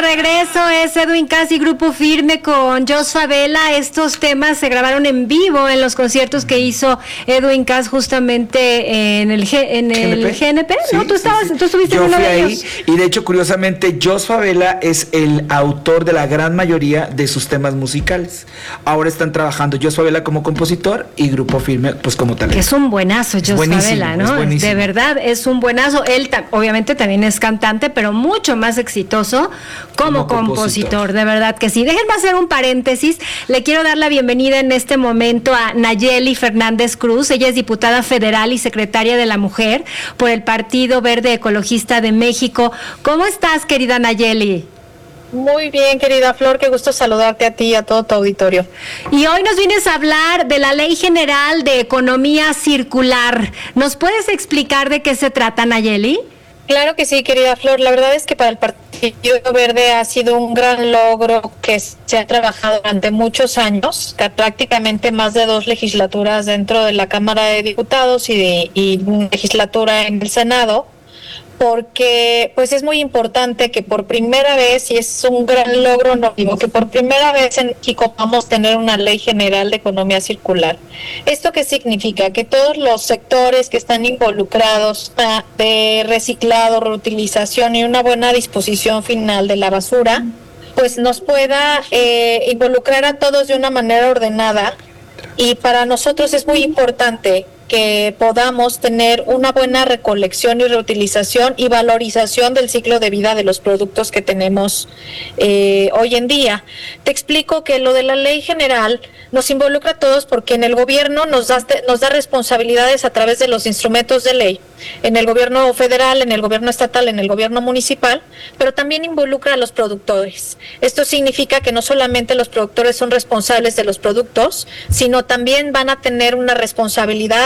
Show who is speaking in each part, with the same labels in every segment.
Speaker 1: regreso, es Edwin Cass y Grupo Firme con Jos Favela. Estos temas se grabaron en vivo en los conciertos que hizo Edwin Cass justamente en el GNP,
Speaker 2: sí,
Speaker 1: ¿no? Tú estuviste
Speaker 2: en
Speaker 1: uno de
Speaker 2: ahí,
Speaker 1: ellos.
Speaker 2: y de hecho, curiosamente, Jos Favela es el autor de la gran mayoría de sus temas musicales. Ahora están trabajando Jos Favela como compositor y Grupo Firme pues como talento.
Speaker 1: Es un buenazo Jos Favela, ¿no? De verdad, es un buenazo. Él obviamente también es cantante, pero mucho más exitoso como compositor, de verdad que sí. Déjenme hacer un paréntesis. Le quiero dar la bienvenida en este momento a Nayeli Fernández Cruz. Ella es diputada federal y secretaria de la Mujer por el Partido Verde Ecologista de México. ¿Cómo estás, querida Nayeli?
Speaker 3: Muy bien, querida Flor, qué gusto saludarte a ti y a todo tu auditorio.
Speaker 1: Y hoy nos vienes a hablar de la Ley General de Economía Circular. ¿Nos puedes explicar de qué se trata, Nayeli?
Speaker 3: Claro que sí, querida Flor. La verdad es que para el Partido Verde ha sido un gran logro que se ha trabajado durante muchos años, prácticamente más de 2 legislaturas dentro de la Cámara de Diputados y legislatura en el Senado, porque pues es muy importante que por primera vez, y es un gran logro, no digo, que por primera vez en México vamos a tener una ley general de economía circular. ¿Esto qué significa? Que todos los sectores que están involucrados de reciclado, reutilización y una buena disposición final de la basura, pues nos pueda involucrar a todos de una manera ordenada, y para nosotros es muy importante que podamos tener una buena recolección y reutilización y valorización del ciclo de vida de los productos que tenemos hoy en día. Te explico que lo de la ley general nos involucra a todos porque en el gobierno nos da responsabilidades a través de los instrumentos de ley, en el gobierno federal, en el gobierno estatal, en el gobierno municipal, pero también involucra a los productores. Esto significa que no solamente los productores son responsables de los productos, sino también van a tener una responsabilidad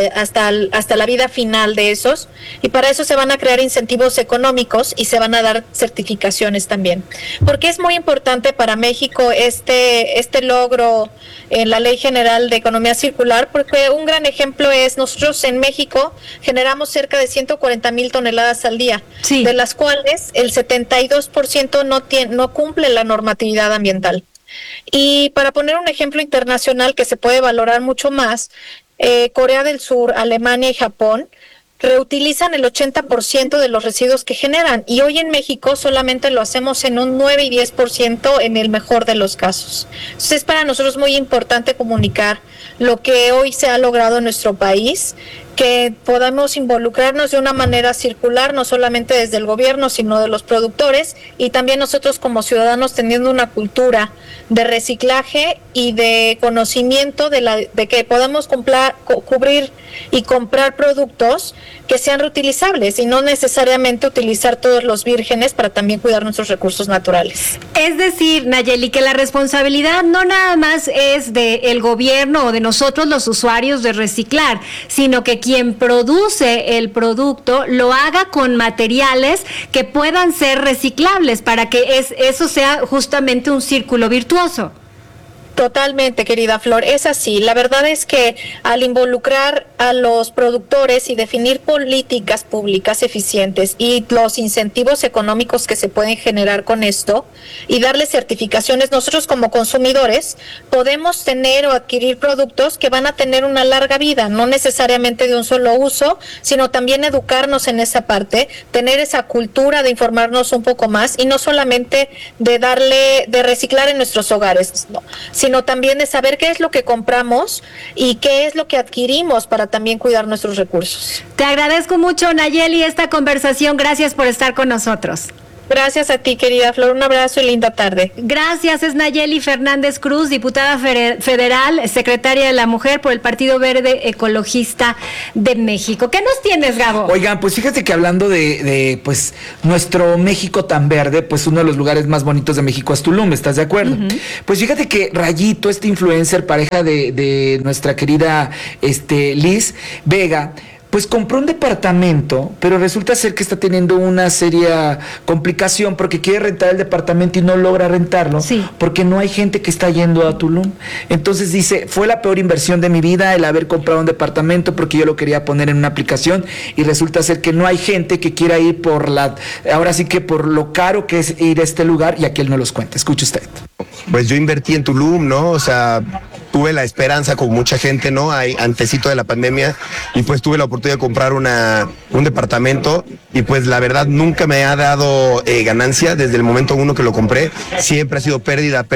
Speaker 3: hasta la vida final de esos, y para eso se van a crear incentivos económicos y se van a dar certificaciones también. Porque es muy importante para México este logro en la Ley General de Economía Circular, porque un gran ejemplo es nosotros en México generamos cerca de 140,000 toneladas al día, sí, de las cuales el 72% no cumple la normatividad ambiental. Y para poner un ejemplo internacional que se puede valorar mucho más, Corea del Sur, Alemania y Japón reutilizan el 80% de los residuos que generan, y hoy en México solamente lo hacemos en un 9 y 10% en el mejor de los casos. Entonces es para nosotros muy importante comunicar lo que hoy se ha logrado en nuestro país, que podamos involucrarnos de una manera circular, no solamente desde el gobierno, sino de los productores, y también nosotros como ciudadanos teniendo una cultura de reciclaje y de conocimiento de que podamos cubrir y comprar productos que sean reutilizables y no necesariamente utilizar todos los vírgenes, para también cuidar nuestros recursos naturales.
Speaker 1: Es decir, Nayeli, que la responsabilidad no nada más es del gobierno o de nosotros los usuarios de reciclar, sino que quien produce el producto lo haga con materiales que puedan ser reciclables para que eso sea justamente un círculo virtuoso.
Speaker 3: Totalmente, querida Flor, es así. La verdad es que al involucrar a los productores y definir políticas públicas eficientes y los incentivos económicos que se pueden generar con esto y darles certificaciones, nosotros como consumidores podemos tener o adquirir productos que van a tener una larga vida, no necesariamente de un solo uso, sino también educarnos en esa parte, tener esa cultura de informarnos un poco más, y no solamente de reciclar en nuestros hogares, no, sino también de saber qué es lo que compramos y qué es lo que adquirimos para también cuidar nuestros recursos.
Speaker 1: Te agradezco mucho, Nayeli, esta conversación. Gracias por estar con nosotros.
Speaker 3: Gracias a ti, querida Flor. Un abrazo y linda tarde.
Speaker 1: Gracias. Es Nayeli Fernández Cruz, diputada federal, secretaria de la Mujer por el Partido Verde Ecologista de México. ¿Qué nos tienes, Gabo?
Speaker 2: Oigan, pues fíjate que hablando de pues nuestro México tan verde, pues uno de los lugares más bonitos de México es Tulum, ¿estás de acuerdo? Uh-huh. Pues fíjate que Rayito, este influencer, pareja de nuestra querida Liz Vega, pues compró un departamento, pero resulta ser que está teniendo una seria complicación porque quiere rentar el departamento y no logra rentarlo, porque no hay gente que está yendo a Tulum. Entonces dice, fue la peor inversión de mi vida el haber comprado un departamento porque yo lo quería poner en una aplicación y resulta ser que no hay gente que quiera ir ahora sí que por lo caro que es ir a este lugar, y aquí él no los cuenta. Escuche usted.
Speaker 4: Pues yo invertí en Tulum, ¿no? O sea, tuve la esperanza con mucha gente, ¿no? Antesito de la pandemia, y pues tuve la oportunidad de comprar un departamento, y pues la verdad nunca me ha dado ganancia desde el momento uno que lo compré. Siempre ha sido pérdida,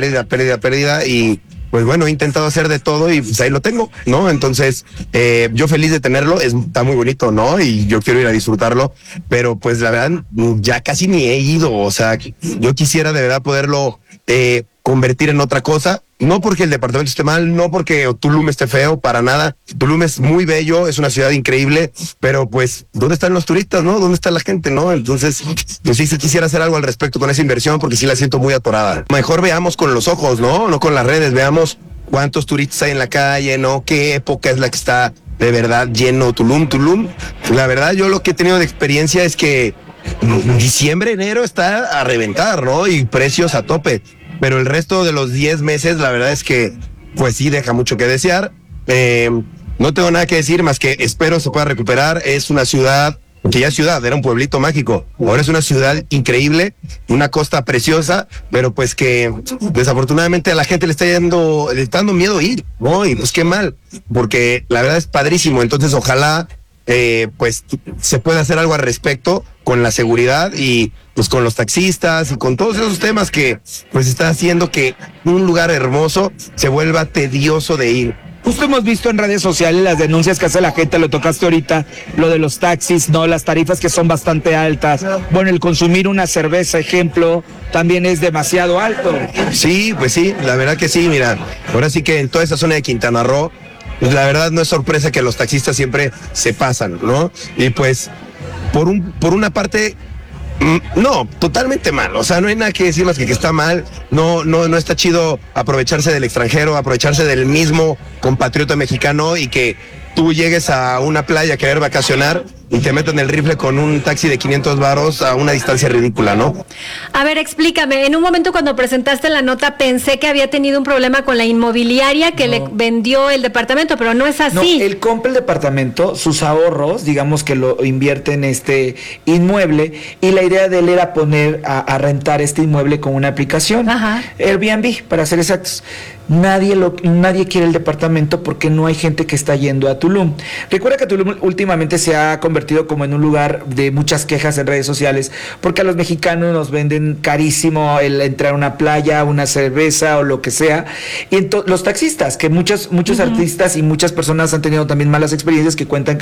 Speaker 4: y pues bueno, he intentado hacer de todo y pues ahí lo tengo, ¿no? Entonces, yo feliz de tenerlo, está muy bonito, ¿no? Y yo quiero ir a disfrutarlo, pero pues la verdad ya casi ni he ido, o sea, yo quisiera de verdad poderlo convertir en otra cosa, no porque el departamento esté mal, no porque Tulum esté feo, para nada. Tulum es muy bello, es una ciudad increíble, pero pues, ¿dónde están los turistas, no? ¿Dónde está la gente, no? Entonces, pues sí quisiera hacer algo al respecto con esa inversión, porque sí la siento muy atorada. Mejor veamos con los ojos, ¿no? No con las redes, veamos cuántos turistas hay en la calle, ¿no? ¿Qué época es la que está de verdad lleno Tulum? La verdad, yo lo que he tenido de experiencia es que diciembre, enero está a reventar, ¿no? Y precios a tope. Pero el resto de los 10 meses, la verdad es que, pues sí, deja mucho que desear. No tengo nada que decir más que espero se pueda recuperar. Es una ciudad, que ya es ciudad, era un pueblito mágico. Ahora es una ciudad increíble, una costa preciosa, pero pues que desafortunadamente a la gente le está dando miedo ir, ¿no? Y pues qué mal, porque la verdad es padrísimo. Entonces ojalá pues se puede hacer algo al respecto con la seguridad y pues con los taxistas y con todos esos temas que pues está haciendo que un lugar hermoso se vuelva tedioso de ir.
Speaker 2: Justo hemos visto en redes sociales las denuncias que hace la gente, lo tocaste ahorita, lo de los taxis, ¿no? Las tarifas que son bastante altas. Bueno, el consumir una cerveza, ejemplo, también es demasiado alto.
Speaker 4: Sí, pues sí, la verdad que sí, mira, ahora sí que en toda esa zona de Quintana Roo, pues la verdad no es sorpresa que los taxistas siempre se pasan, ¿no? Y pues, por una parte, no, totalmente mal, o sea, no hay nada que decir más que está mal, no está chido aprovecharse del extranjero, aprovecharse del mismo compatriota mexicano y que tú llegues a una playa a querer vacacionar y te metan el rifle con un taxi de 500 varos a una distancia ridícula, ¿no?
Speaker 1: A ver, explícame, en un momento cuando presentaste la nota pensé que había tenido un problema con la inmobiliaria que le vendió el departamento, pero no es así.
Speaker 2: No, él compra el departamento, sus ahorros, digamos que lo invierte en este inmueble, y la idea de él era poner a rentar este inmueble con una aplicación, Airbnb, para ser exactos. Nadie quiere el departamento porque no hay gente que está yendo a Tulum. Recuerda que Tulum últimamente se ha convertido como en un lugar de muchas quejas en redes sociales, porque a los mexicanos nos venden carísimo el entrar a una playa, una cerveza o lo que sea, y los taxistas, que muchos artistas y muchas personas han tenido también malas experiencias, que cuentan que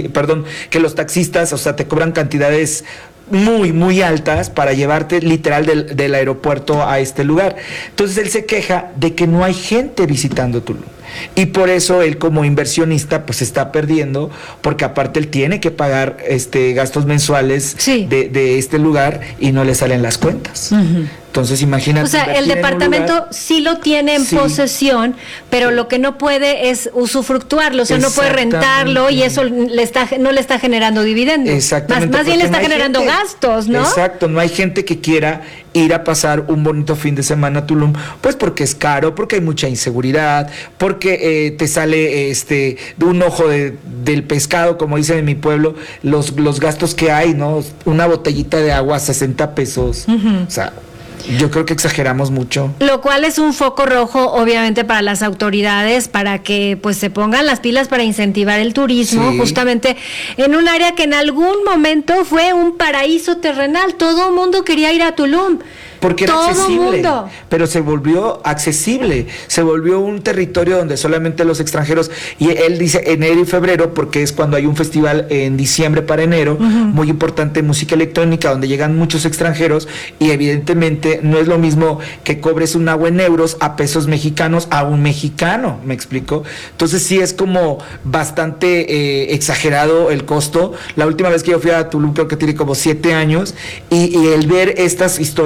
Speaker 2: los taxistas, o sea, te cobran cantidades muy, muy altas para llevarte literal del aeropuerto a este lugar. Entonces él se queja de que no hay gente visitando Tulum. Y por eso él como inversionista pues está perdiendo, porque aparte él tiene que pagar gastos mensuales de este lugar y no le salen las cuentas. Entonces imagínate.
Speaker 1: O sea, el departamento sí lo tiene en posesión, pero lo que no puede es usufructuarlo, o sea, no puede rentarlo y eso no le está generando dividendos.
Speaker 2: Exactamente.
Speaker 1: Más bien le está generando gastos, ¿no?
Speaker 2: Exacto, no hay gente que quiera ir a pasar un bonito fin de semana a Tulum, pues porque es caro, porque hay mucha inseguridad, porque te sale de un ojo del pescado, como dicen en mi pueblo, los gastos que hay, ¿no? Una botellita de agua, 60 pesos, o sea, yo creo que exageramos mucho.
Speaker 1: Lo cual es un foco rojo, obviamente, para las autoridades, para que pues se pongan las pilas para incentivar el turismo, justamente en un área que en algún momento fue un paraíso terrenal. Todo el mundo quería ir a Tulum.
Speaker 2: Porque era accesible, pero se volvió accesible, se volvió un territorio donde solamente los extranjeros, y él dice enero y febrero, porque es cuando hay un festival en diciembre para enero, muy importante, música electrónica, donde llegan muchos extranjeros, y evidentemente no es lo mismo que cobres un agua en euros a pesos mexicanos a un mexicano, ¿me explico? Entonces sí es como bastante exagerado el costo. La última vez que yo fui a Tulum creo que tiene como 7 años, y el ver estas historias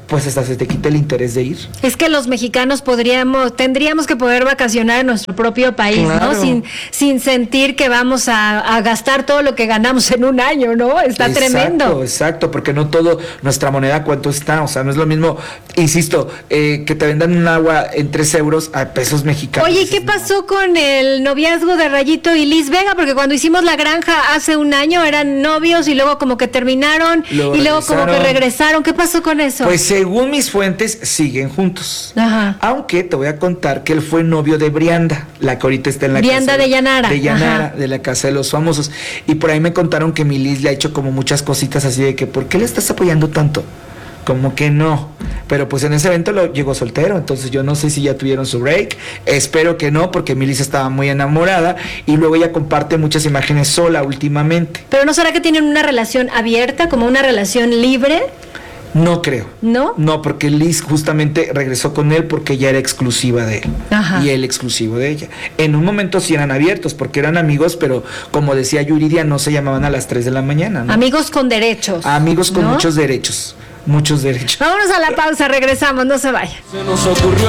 Speaker 2: pues hasta se te quita el interés de ir.
Speaker 1: Es que los mexicanos tendríamos que poder vacacionar en nuestro propio país, claro, ¿no? Sin sentir que vamos a gastar todo lo que ganamos en un año, ¿no? Está tremendo.
Speaker 2: Exacto, porque no todo, nuestra moneda, ¿cuánto está? O sea, no es lo mismo, insisto, que te vendan un agua en 3 euros a pesos mexicanos.
Speaker 1: Oye, ¿qué pasó con el noviazgo de Rayito y Liz Vega? Porque cuando hicimos La Granja hace un año eran novios y luego como que terminaron y luego como que regresaron. ¿Qué pasó con eso?
Speaker 2: Pues según mis fuentes siguen juntos.
Speaker 1: Ajá.
Speaker 2: Aunque te voy a contar que él fue novio de Brianda, la que ahorita está en la
Speaker 1: Brianda
Speaker 2: casa
Speaker 1: de Llanara.
Speaker 2: De Llanara, de la Casa de los Famosos. Y por ahí me contaron que mi Liz le ha hecho como muchas cositas así de que ¿por qué le estás apoyando tanto? Como que no, pero pues en ese evento lo llegó soltero, entonces yo no sé si ya tuvieron su break, espero que no, porque Milis estaba muy enamorada y luego ella comparte muchas imágenes sola últimamente.
Speaker 1: ¿Pero no será que tienen una relación abierta, como una relación libre?
Speaker 2: No creo.
Speaker 1: ¿No?
Speaker 2: No, porque Liz justamente regresó con él porque ella era exclusiva de él.
Speaker 1: Ajá.
Speaker 2: Y él exclusivo de ella. En un momento sí eran abiertos porque eran amigos, pero como decía Yuridia, no se llamaban a las 3 de la mañana, ¿no?
Speaker 1: Amigos con derechos.
Speaker 2: Amigos con
Speaker 1: ¿no?
Speaker 2: muchos derechos. Muchos derechos.
Speaker 1: Vámonos a la pausa, regresamos, no se vayan.
Speaker 5: Se nos ocurrió